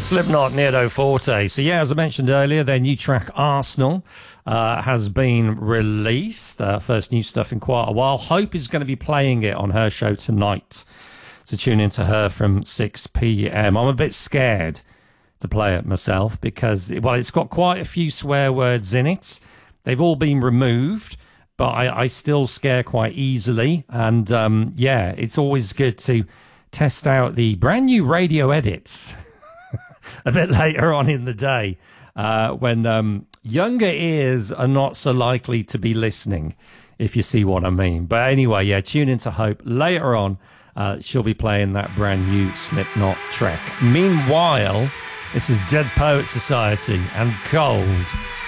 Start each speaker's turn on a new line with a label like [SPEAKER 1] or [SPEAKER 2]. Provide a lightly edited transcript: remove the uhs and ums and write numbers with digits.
[SPEAKER 1] Slipknot, Nero Forte. So yeah, as I mentioned earlier, their new track Arsenal has been released. First new stuff in quite a while. Hope is going to be playing it on her show tonight. So tune into her from 6 p.m. I'm a bit scared to play it myself because, well, it's got quite a few swear words in it. They've all been removed, but I still scare quite easily. And yeah, it's always good to test out the brand new radio edits a bit later on in the day when younger ears are not so likely to be listening, if you see what I mean. But anyway, yeah, tune into Hope. Later on, she'll be playing that brand new Slipknot track. Meanwhile, this is Dead Poet Society and Cold.